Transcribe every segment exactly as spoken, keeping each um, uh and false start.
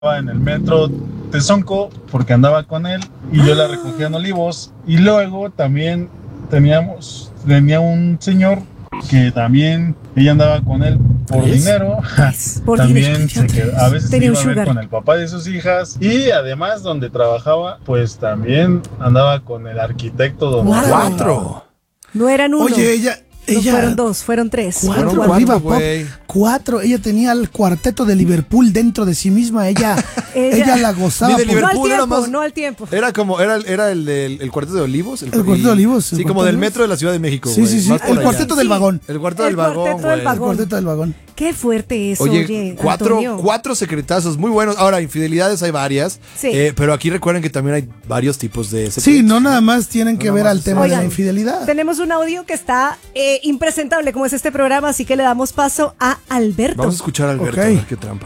en el metro Tezonco porque andaba con él y yo la recogía en Olivos. Y luego también teníamos, tenía un señor que también ella andaba con él por ¿Es? dinero. Pues, por También dinero. se quedó, a veces se Tenía un iba a ver sugar. con el papá de sus hijas. Y además donde trabajaba, pues también andaba con el arquitecto donde Wow. trabajaba. Cuatro. No eran uno. Oye, ella. No ella fueron dos, fueron tres. Cuatro, Fueron por cuatro. Viva Pop. güey. Cuatro. Ella tenía el cuarteto de Liverpool dentro de sí misma. Ella, Ella- ella la gozaba. Ni de por- No al Liverpool, era tiempo, más- no al tiempo. Era como, era, el- era el del el cuarteto de Olivos. El cuarteto de Olivos, Sí, el como cuarteto del de metro de la Ciudad de México, Sí, güey. sí, sí. Más por El allá. cuarteto del Sí. vagón. El cuarteto El del vagón, cuarteto del güey. vagón. El cuarteto del vagón. Qué fuerte eso, Oye, oye, cuatro, Antonio. cuatro secretazos muy buenos. Ahora, infidelidades hay varias. Sí. eh, pero aquí recuerden que también hay varios tipos de secretos. Sí, no nada más tienen que No ver nada al más. tema de la Oigan, infidelidad. Tenemos un audio que está eh, impresentable como es este programa, así que le damos paso a Alberto. Vamos a escuchar a Alberto, Ok. a ver qué trampa.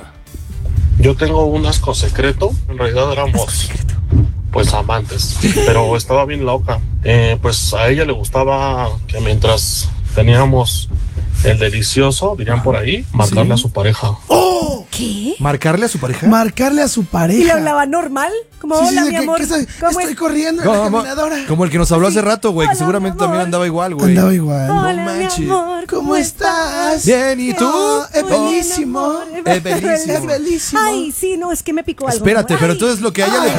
Yo tengo un asco secreto, en realidad éramos pues amantes, pero estaba bien loca. Eh, pues a ella le gustaba que mientras teníamos el delicioso, dirían por ahí, marcarle a su pareja. ¡Oh! ¿Qué? ¿Marcarle a su pareja? Marcarle a su pareja. ¿Y le hablaba normal? Como, Sí, sí, hola, de mi que- amor. que estoy, ¿Cómo estoy es? corriendo en la Como, caminadora. como el que nos habló hace rato, güey, que Hola, seguramente mi también amor. andaba igual, güey. Andaba igual. Hola, No mi manches. amor. ¿Cómo estás? Bien, ¿y tú? Oh, es Muy bien, bellísimo. amor. Es bellísimo. Es bellísimo. Ay, sí, no, es que me picó algo. Espérate, pero Ay. entonces lo que a ella le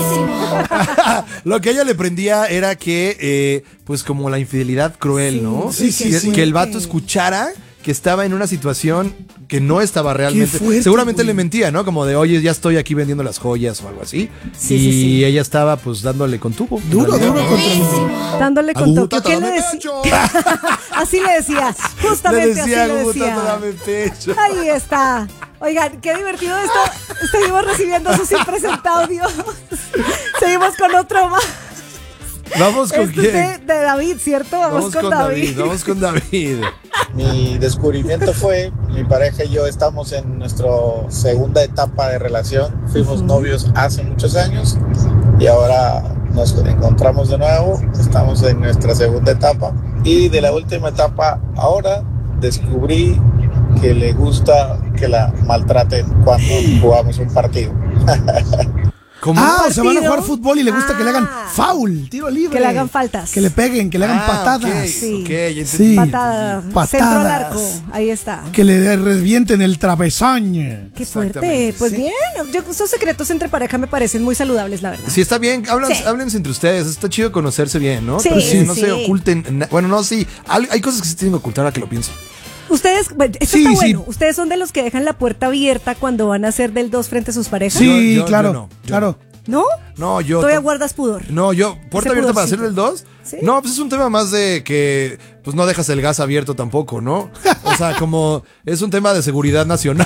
prendía. Lo que a ella le prendía era que, eh, pues, como la infidelidad cruel, Sí, ¿no? sí, sí, que, sí. que el vato escuchara que estaba en una situación que no estaba realmente. fuerte, Seguramente güey. le mentía, ¿no? Como de, oye, ya estoy aquí vendiendo las joyas o algo así. Sí, y sí, sí. ella estaba, pues, dándole con tubo. en Duro, realidad. duro contra el... Dándole con Aguta, Tokio. ¿Qué le dame decía? pecho. Así le decía. Le Justamente decía, así le Guta, decía. dame pecho. Ahí está. Oigan, qué divertido esto. Seguimos recibiendo sus impresentaudios. Seguimos con otro más. Vamos con Este es de, quién. de David, ¿cierto? Vamos, Vamos con David. Vamos con David. Mi descubrimiento fue, mi pareja y yo estamos en nuestra segunda etapa de relación. Fuimos novios hace muchos años y ahora nos encontramos de nuevo. Estamos en nuestra segunda etapa. Y de la última etapa, ahora descubrí que le gusta que la maltraten cuando jugamos un partido. ¿Cómo? Ah, o sea, van a partido? jugar fútbol y le gusta que le hagan Ah. foul, tiro libre. Que le hagan faltas. Que le peguen, que le hagan Ah, patadas. ok, Sí. ok, ya entendí. Sí. Patada. Patadas. Centro al arco. Ahí está. Que le revienten el travesaño. Qué fuerte. Exactamente, Pues sí. bien. Yo, esos secretos entre pareja me parecen muy saludables, la verdad. Sí, está bien, hablan, Sí. háblense entre ustedes, está chido conocerse bien, ¿no? Sí, Pero sí, no sí. se oculten, na- bueno, no, sí, hay hay cosas que se tienen que ocultar a que lo piensen. Ustedes, bueno, esto Sí, está sí. bueno. Ustedes son de los que dejan la puerta abierta cuando van a hacer del dos frente a sus parejas. Sí, Yo- yo- claro, yo no, yo claro. ¿No? No, yo... Todavía guardas pudor. No, yo, puerta Ese abierta para pudorcito. hacer el dos. ¿Sí? No, pues es un tema más de que, pues no dejas el gas abierto tampoco, ¿no? O sea, como es un tema de seguridad nacional.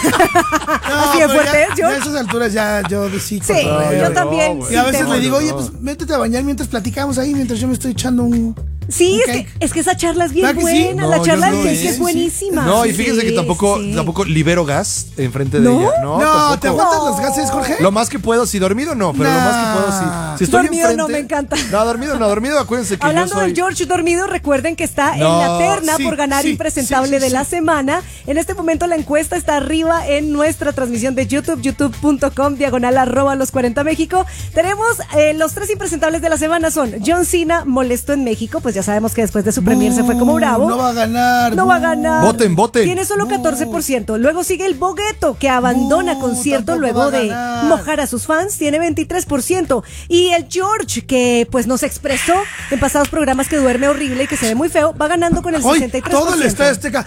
Así de pero fuerte ya- es, yo. ya a esas alturas ya yo sí. Sí, cotorreo. yo no, también. güey. Y a sí veces tengo- le digo, no. oye, pues métete a bañar mientras platicamos ahí, mientras yo me estoy echando un... Sí, un es que, cake. es que esa charla es bien ¿Verdad que sí? buena. No, la yo charla no, del cake ¿eh? es buenísima. No, y fíjense que Sí, tampoco, sí. tampoco libero gas enfrente de ¿No? ella. No, No, ¿te tampoco. aguantas No. los gases, Jorge? Lo más que puedo, si dormido no, pero lo más que puedo, sí. Si estoy Dormido no, enfrente- me encanta. No, dormido no, dormido, acuérdense que Hablando yo soy... del George dormido, recuerden que está en No, la terna sí, por ganar sí, impresentable sí, sí, de sí. la semana. En este momento la encuesta está arriba en nuestra transmisión de YouTube, youtube punto com, diagonal arroba los cuarenta México. Tenemos eh, los tres impresentables de la semana son John Cena, molesto en México, pues ya sabemos que después de su premier se fue como bravo. No va a ganar. No va a bu. ganar. Voten, voten. Tiene solo catorce por ciento. Luego sigue el Bogueto, que abandona No, concierto tampoco luego va a de ganar. mojar a sus fans. Tiene veintitrés por ciento. Y el George, que pues nos expresó en pasados programas que duerme horrible y que se ve muy feo, va ganando con el Hoy sesenta y tres por ciento. todo el estadio Azteca.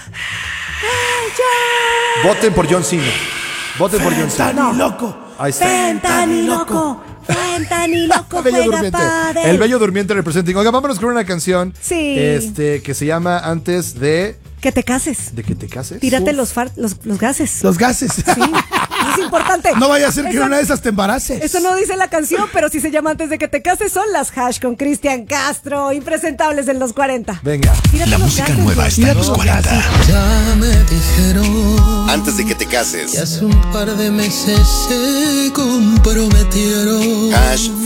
Voten por John Cena. Voten por John Cena. Tan loco. Ahí está. Fentaniloco. Fentaniloco Bello juega Durmiente. pádel. El Bello Durmiente representing. Oiga, vámonos con una canción. Sí. Este, que se llama Antes de. Que te cases. ¿De que te cases? Tírate Uf. los, far- los, los gases. Los gases. Sí, eso es importante. No vaya a ser que Eso- una de esas te embaraces. Eso no dice la canción, pero sí se llama Antes de que te cases. Son las Hash con Cristian Castro, impresentables en los cuarenta. Venga. Tírate La los música gases, nueva güey. está en los cuarenta. Ya me dijeron Antes de que te que cases. hace un par de meses se comprometieron. Hash